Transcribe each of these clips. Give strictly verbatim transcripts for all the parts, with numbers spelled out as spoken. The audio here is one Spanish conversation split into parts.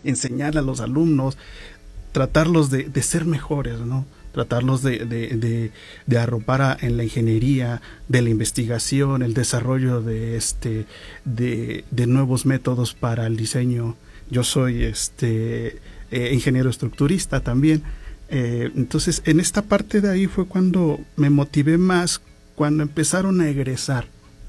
enseñar a los alumnos, tratarlos de, de ser mejores, ¿no? Tratarlos de, de, de, de arropar a, en la ingeniería, de la investigación, el desarrollo de, este, de, de nuevos métodos para el diseño. Yo soy este, eh, ingeniero estructurista también. Eh, entonces, en esta parte de ahí fue cuando me motivé más, cuando empezaron a egresar.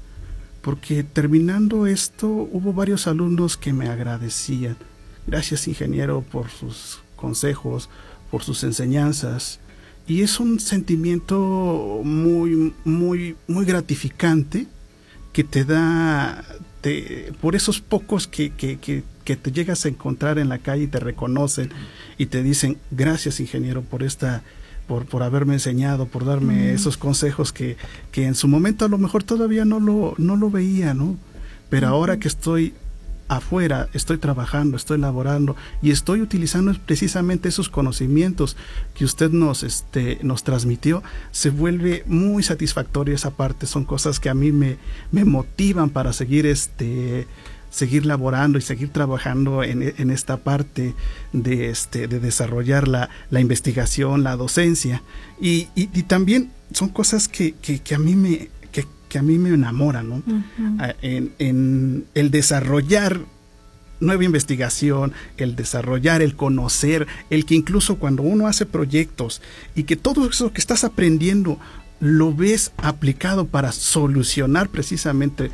Porque terminando esto, hubo varios alumnos que me agradecían. Gracias, ingeniero, por sus consejos, por sus enseñanzas. Y es un sentimiento muy, muy, muy gratificante que te da, te, por esos pocos que, que, que, que te llegas a encontrar en la calle y te reconocen y te dicen, gracias, ingeniero, por esta, por, por haberme enseñado, por darme mm. esos consejos que, que en su momento a lo mejor todavía no lo, no lo veía, ¿no? Pero mm. ahora que estoy afuera, estoy trabajando, estoy laborando y estoy utilizando precisamente esos conocimientos que usted nos, este, nos transmitió, se vuelve muy satisfactoria esa parte. Son cosas que a mí me, me motivan para seguir, este, seguir laborando y seguir trabajando en, en esta parte de, este, de desarrollar la, la investigación, la docencia. Y, y, y también son cosas que, que, que a mí me... que a mí me enamora, ¿no? Uh-huh. En, en el desarrollar nueva investigación, el desarrollar, el conocer, el que incluso cuando uno hace proyectos y que todo eso que estás aprendiendo lo ves aplicado para solucionar precisamente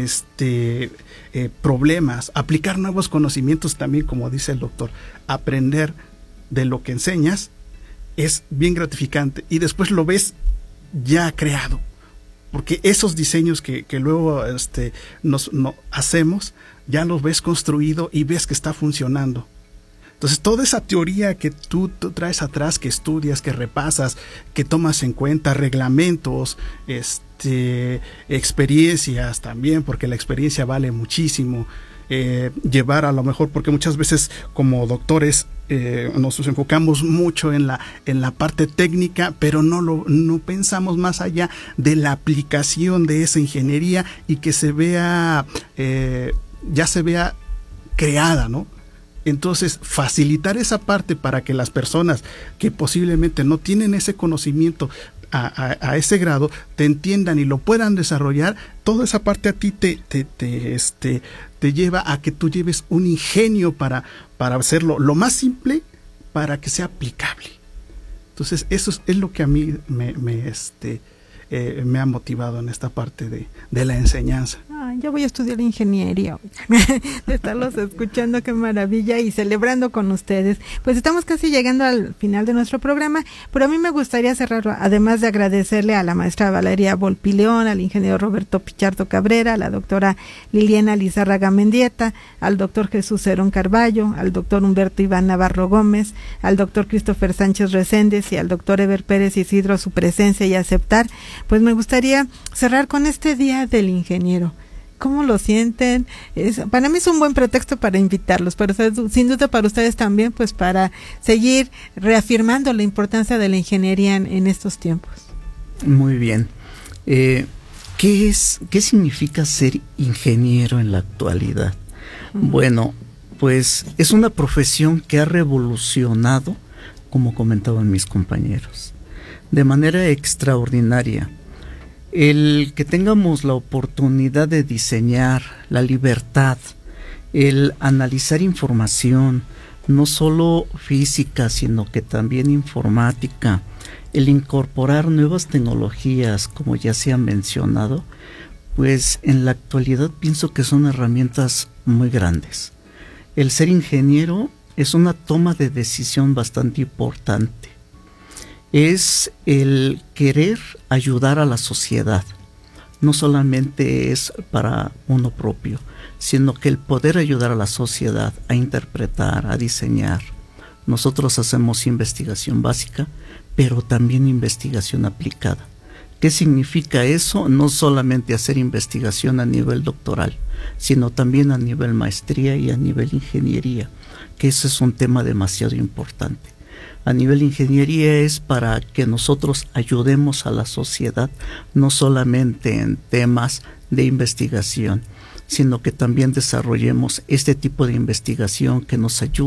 este eh, problemas, aplicar nuevos conocimientos también, como dice el doctor, aprender de lo que enseñas es bien gratificante y después lo ves ya creado. Porque esos diseños que, que luego este, nos no, hacemos, ya los ves construido y ves que está funcionando. Entonces, toda esa teoría que tú, tú traes atrás, que estudias, que repasas, que tomas en cuenta, reglamentos, este, experiencias también, porque la experiencia vale muchísimo. Eh, llevar a lo mejor, porque muchas veces como doctores eh, nos enfocamos mucho en la en la parte técnica, pero no lo no pensamos más allá de la aplicación de esa ingeniería y que se vea eh, ya se vea creada, ¿no? Entonces, facilitar esa parte para que las personas que posiblemente no tienen ese conocimiento A, a, a ese grado te entiendan y lo puedan desarrollar, toda esa parte a ti te, te, te, este, te lleva a que tú lleves un ingenio para, para hacerlo lo más simple para que sea aplicable. Entonces eso es, es lo que a mí me, me, este, eh, me ha motivado en esta parte de, de la enseñanza. Ah, yo voy a estudiar ingeniería, de estarlos escuchando, qué maravilla, y celebrando con ustedes. Pues estamos casi llegando al final de nuestro programa, pero a mí me gustaría cerrar, además de agradecerle a la maestra Valeria Volpileón, al ingeniero Roberto Pichardo Cabrera, a la doctora Liliana Lizárraga Mendieta, al doctor Jesús Herón Carballo, al doctor Humberto Iván Navarro Gómez, al doctor Christopher Sánchez Reséndez y al doctor Eber Pérez Isidro su presencia y aceptar. Pues me gustaría cerrar con este Día del Ingeniero. ¿Cómo lo sienten? Es, para mí es un buen pretexto para invitarlos, pero sin duda para ustedes también, pues para seguir reafirmando la importancia de la ingeniería en, en estos tiempos. Muy bien. Eh, ¿qué es, qué significa ser ingeniero en la actualidad? Uh-huh. Bueno, pues es una profesión que ha revolucionado, como comentaban mis compañeros, de manera extraordinaria. El que tengamos la oportunidad de diseñar, la libertad, el analizar información, no solo física, sino que también informática, el incorporar nuevas tecnologías, como ya se ha mencionado, pues en la actualidad pienso que son herramientas muy grandes. El ser ingeniero es una toma de decisión bastante importante. Es el querer ayudar a la sociedad. No solamente es para uno propio, sino que el poder ayudar a la sociedad a interpretar, a diseñar. Nosotros hacemos investigación básica, pero también investigación aplicada. ¿Qué significa eso? No solamente hacer investigación a nivel doctoral, sino también a nivel maestría y a nivel ingeniería, que ese es un tema demasiado importante. A nivel ingeniería es para que nosotros ayudemos a la sociedad, no solamente en temas de investigación, sino que también desarrollemos este tipo de investigación que nos ayude